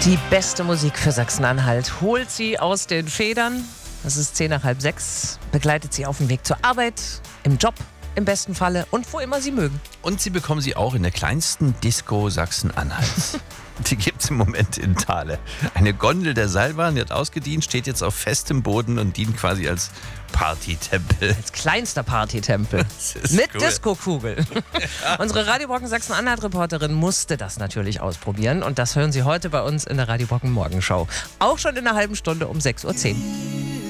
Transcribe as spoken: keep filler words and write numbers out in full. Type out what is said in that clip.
Die beste Musik für Sachsen-Anhalt holt sie aus den Federn. Es ist zehn nach halb sechs, begleitet sie auf dem Weg zur Arbeit, im Job im besten Falle und wo immer sie mögen. Und Sie bekommen sie auch in der kleinsten Disco Sachsen-Anhalts. Die gibt es im Moment in Thale. Eine Gondel der Seilbahn wird ausgedient, steht jetzt auf festem Boden und dient quasi als Partytempel. Als kleinster Partytempel. Mit cool. Disco-Kugel. Ja. Unsere Radio Brocken Sachsen-Anhalt-Reporterin musste das natürlich ausprobieren. Und das hören Sie heute bei uns in der Radio Brocken Morgenshow. Auch schon in einer halben Stunde um sechs Uhr zehn.